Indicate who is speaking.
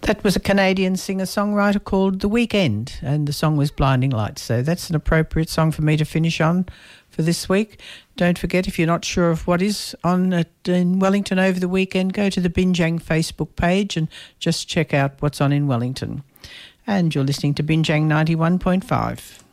Speaker 1: That was a Canadian singer-songwriter called The Weeknd, and the song was Blinding Lights. So that's an appropriate song for me to finish on for this week. Don't forget, if you're not sure of what is on in Wellington over the weekend, go to the Binjang Facebook page and just check out what's on in Wellington. And you're listening to Binjang 91.5.